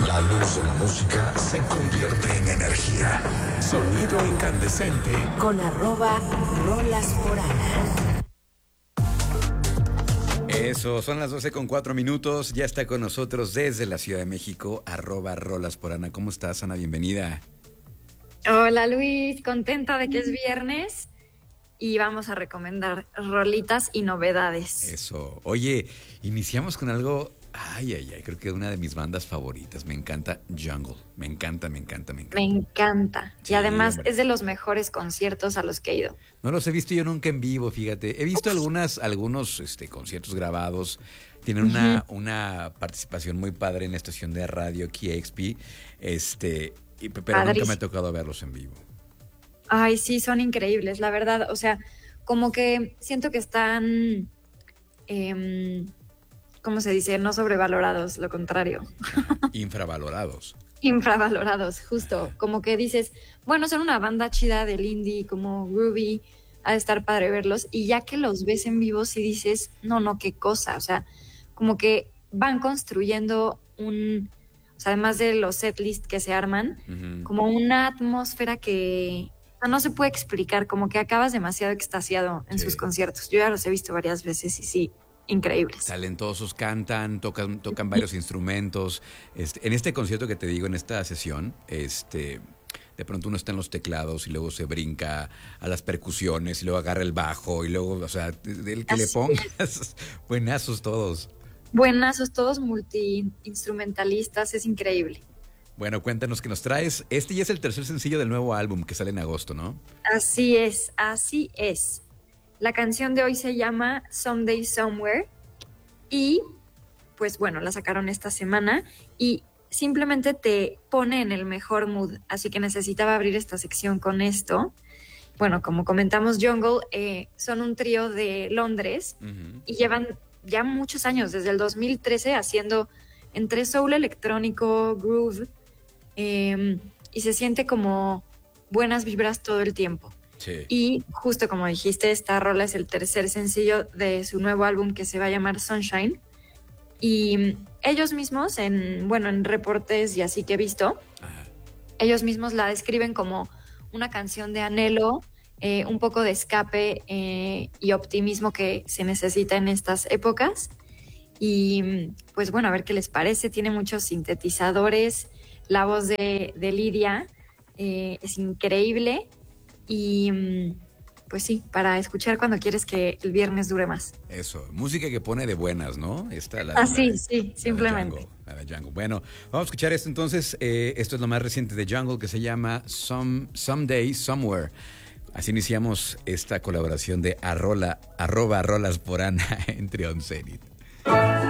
La luz en la música se convierte en energía. Sonido incandescente. Con @rolasporana. Eso, son las 12:04. Ya está con nosotros desde la Ciudad de México, @rolasporana. ¿Cómo estás, Ana? Bienvenida. Hola, Luis. Contenta de que es viernes y vamos a recomendar rolitas y novedades. Eso. Oye, iniciamos con algo... creo que una de mis bandas favoritas. Me encanta Jungle. Me encanta. Me encanta. Sí, y además hombre. Es de los mejores conciertos a los que he ido. No los he visto yo nunca en vivo, fíjate. He visto algunos conciertos grabados. Tienen una participación muy padre en la estación de radio KXP. Pero nunca me ha tocado verlos en vivo. Ay, sí, son increíbles, la verdad. O sea, como que siento que están, ¿cómo se dice? No sobrevalorados, lo contrario. Infravalorados. Infravalorados, justo. Como que dices, bueno, son una banda chida del indie, como groovy, ha de estar padre verlos. Y ya que los ves en vivo, sí dices, no, qué cosa. O sea, como que van construyendo o sea, además de los setlist que se arman, como una atmósfera que no se puede explicar, como que acabas demasiado extasiado en sus conciertos. Yo ya los he visto varias veces y sí, increíbles. Talentosos, cantan, tocan varios instrumentos. En este concierto que te digo, en esta sesión, de pronto uno está en los teclados y luego se brinca a las percusiones y luego agarra el bajo y luego, o sea, del que le pongas, buenazos todos. Buenazos, todos multi-instrumentalistas, es increíble. Bueno, cuéntanos qué nos traes. Este ya es el tercer sencillo del nuevo álbum que sale en agosto, ¿no? Así es. La canción de hoy se llama Someday Somewhere y pues bueno, la sacaron esta semana y simplemente te pone en el mejor mood, así que necesitaba abrir esta sección con esto. Bueno, como comentamos, Jungle son un trío de Londres y llevan ya muchos años, desde el 2013, haciendo entre soul electrónico, groove, y se siente como buenas vibras todo el tiempo. Sí. Y justo como dijiste, esta rola es el tercer sencillo de su nuevo álbum que se va a llamar Sunshine. Y ellos mismos, en reportes y así que he visto, ellos mismos la describen como una canción de anhelo, un poco de escape y optimismo que se necesita en estas épocas. Y pues bueno, a ver qué les parece. Tiene muchos sintetizadores, la voz de Lidia es increíble y pues sí, para escuchar cuando quieres que el viernes dure más. Eso, música que pone de buenas, ¿no? Sí, simplemente. La de Jungle. Bueno, vamos a escuchar esto entonces. Esto es lo más reciente de Jungle, que se llama Someday Somewhere. Así iniciamos esta colaboración de @rolasporana entre On Zenit.